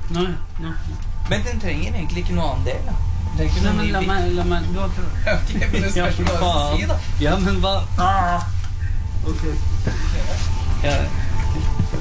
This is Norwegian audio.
Nei. Men den trenger egentlig ikke noe annen del, da. Nei, men la meg, du har prøvd. Ok, men det spørs hva du skal si, da. Ja, men hva? Ok. Ja.